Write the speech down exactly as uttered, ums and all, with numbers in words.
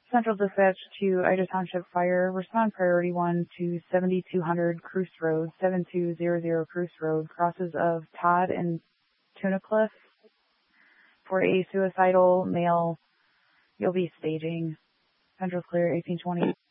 Central Dispatch to Ida Township Fire. Respond priority one to seventy-two hundred Cruce Road, seven two zero zero Cruce Road, crosses of Todd and Tunnicliff for a suicidal male. You'll be staging. Central clear, eighteen twenty.